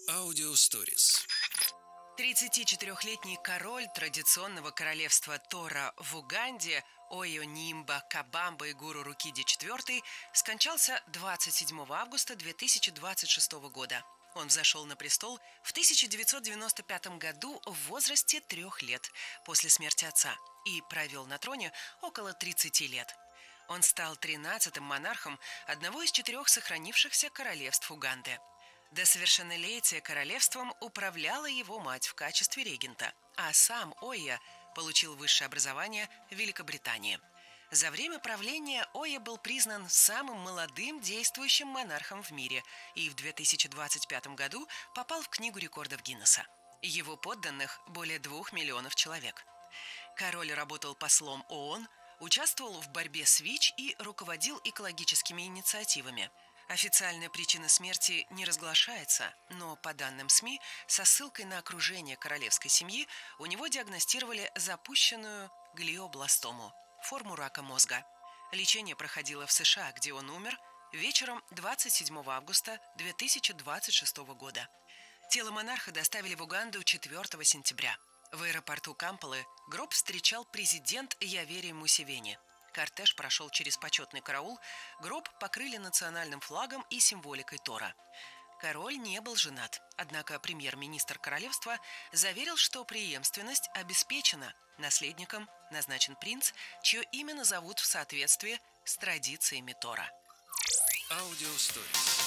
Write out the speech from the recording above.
Аудиосторис. 34-летний король традиционного королевства Тора в Уганде Ойо Нимба Кабамба Игуру Рукиди IV скончался 27 августа 2026 года. Он взошел на престол в 1995 году в возрасте 3 лет после смерти отца и провел на троне около 30 лет. Он стал 13-м монархом одного из 4 сохранившихся королевств Уганды. До совершеннолетия королевством управляла его мать в качестве регента, а сам Ойя получил высшее образование в Великобритании. За время правления Ойя был признан самым молодым действующим монархом в мире и в 2025 году попал в Книгу рекордов Гиннесса. Его подданных более 2 миллионов человек. Король работал послом ООН, участвовал в борьбе с ВИЧ и руководил экологическими инициативами. Официальная причина смерти не разглашается, но по данным СМИ, со ссылкой на окружение королевской семьи у него диагностировали запущенную глиобластому – форму рака мозга. Лечение проходило в США, где он умер вечером 27 августа 2026 года. Тело монарха доставили в Уганду 4 сентября. В аэропорту Кампалы гроб встречал президент Явери Мусевени. Кортеж прошел через почетный караул, гроб покрыли национальным флагом и символикой Тора. Король не был женат, однако премьер-министр королевства заверил, что преемственность обеспечена. Наследником назначен принц, чье имя назовут в соответствии с традициями Тора. Аудиосторис.